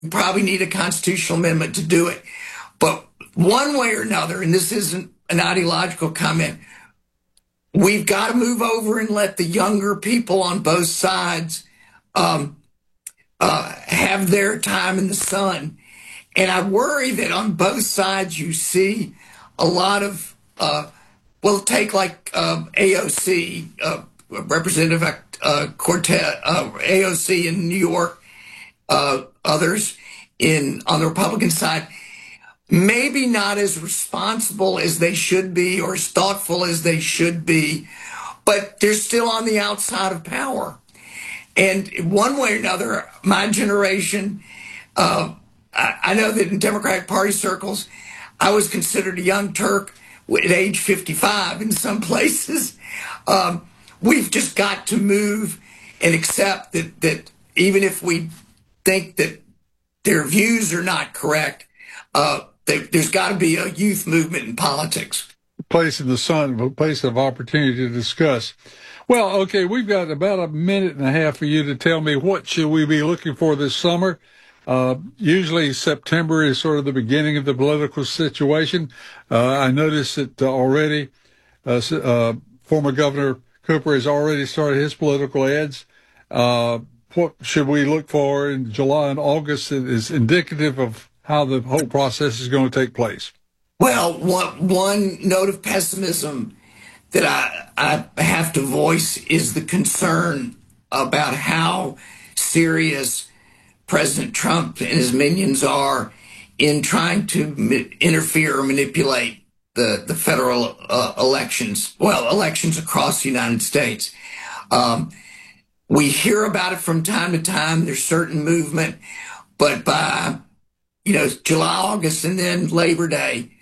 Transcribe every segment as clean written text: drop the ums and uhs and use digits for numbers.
You probably need a constitutional amendment to do it. But one way or another, and this isn't an ideological comment, we've got to move over and let the younger people on both sides have their time in the sun. And I worry that on both sides you see a lot of, take like AOC, Representative Cortez, AOC in New York, others on the Republican side, maybe not as responsible as they should be or as thoughtful as they should be, but they're still on the outside of power. And one way or another, my generation, I know that in Democratic Party circles, I was considered a young Turk at age 55 in some places. We've just got to move and accept that even if we think that their views are not correct, there's got to be a youth movement in politics. Place in the sun, a place of opportunity to discuss. Well, okay, we've got about a minute and a half for you to tell me what should we be looking for this summer. Usually September is sort of the beginning of the political situation. I noticed that already former Governor Cooper has already started his political ads. What should we look for in July and August that is indicative of how the whole process is going to take place? Well, one note of pessimism that I have to voice is the concern about how serious President Trump and his minions are in trying to interfere or manipulate the federal elections across the United States. We hear about it from time to time. There's certain movement, but by July, August, and then Labor Day,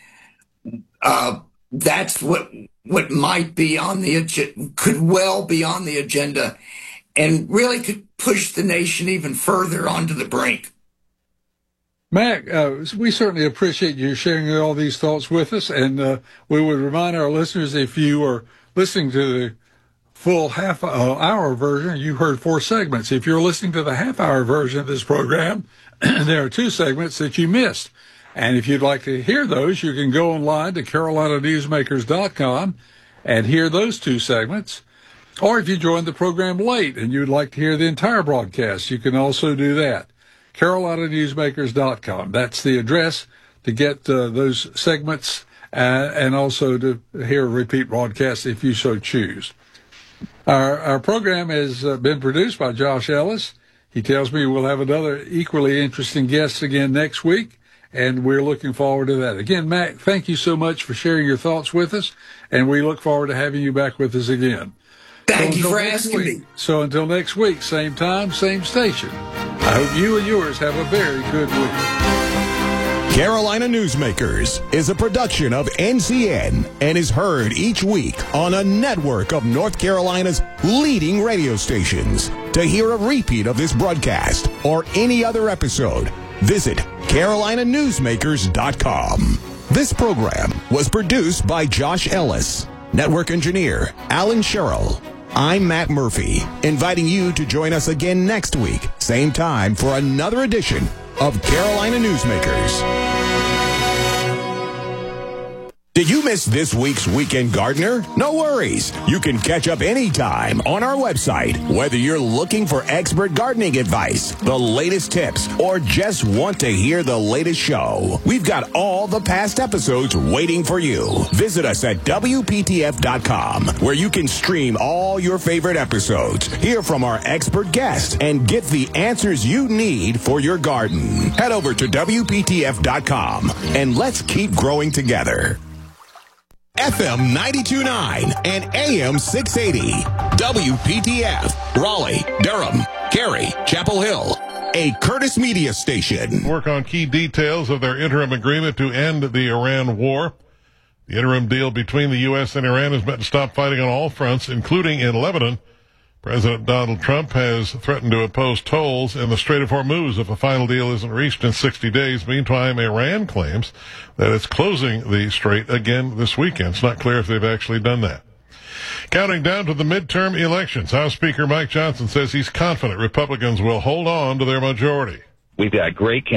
that's what might be on the agenda, could well be on the agenda, and really could push the nation even further onto the brink. Mac, we certainly appreciate you sharing all these thoughts with us, and we would remind our listeners, if you are listening to the full half-hour version, you heard 4 segments. If you're listening to the half-hour version of this program, there are 2 segments that you missed. And if you'd like to hear those, you can go online to carolinanewsmakers.com and hear those 2 segments. Or if you joined the program late and you'd like to hear the entire broadcast, you can also do that. carolinanewsmakers.com. That's the address to get those segments and also to hear a repeat broadcast if you so choose. Our program has been produced by Josh Ellis. He tells me we'll have another equally interesting guest again next week, and we're looking forward to that. Again, Mac, thank you so much for sharing your thoughts with us, and we look forward to having you back with us again. Thank you for asking me. So until next week, same time, same station. I hope you and yours have a very good week. Carolina Newsmakers is a production of NCN and is heard each week on a network of North Carolina's leading radio stations. To hear a repeat of this broadcast or any other episode, visit carolinanewsmakers.com. This program was produced by Josh Ellis, network engineer Alan Sherrill. I'm Matt Murphy, inviting you to join us again next week, same time, for another edition of Carolina Newsmakers. Did you miss this week's Weekend Gardener? No worries. You can catch up anytime on our website, whether you're looking for expert gardening advice, the latest tips, or just want to hear the latest show. We've got all the past episodes waiting for you. Visit us at WPTF.com, where you can stream all your favorite episodes, hear from our expert guests, and get the answers you need for your garden. Head over to WPTF.com, and let's keep growing together. FM 92.9 and AM 680. WPTF, Raleigh, Durham, Cary, Chapel Hill, a Curtis Media station. Work on key details of their interim agreement to end the Iran war. The interim deal between the U.S. and Iran is meant to stop fighting on all fronts, including in Lebanon. President Donald Trump has threatened to impose tolls in the Strait of Hormuz if a final deal isn't reached in 60 days. Meantime, Iran claims that it's closing the strait again this weekend. It's not clear if they've actually done that. Counting down to the midterm elections, House Speaker Mike Johnson says he's confident Republicans will hold on to their majority. We've got great